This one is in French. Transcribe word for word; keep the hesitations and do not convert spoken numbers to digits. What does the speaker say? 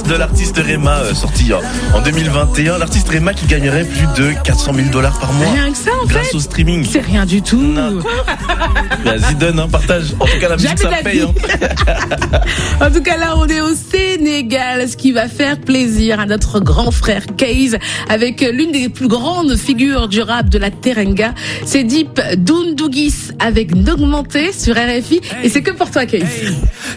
de l'artiste Rema, euh, sorti en, en deux mille vingt et un. L'artiste Rema qui gagnerait plus de quatre cent mille dollars par mois. Rien que ça, en grâce fait. au streaming. C'est rien du tout. Non. Vas-y, donne, hein, partage. En tout cas, la musique, ça paye. Hein. En tout cas, là, on est au Sénégal, ce qui va faire plaisir à notre grand frère Kayz, avec l'une des plus grandes figures du rap de la Teranga. C'est Dip Doundouguis avec N'Augmenté sur R F I. Et c'est que pour toi, Kayz.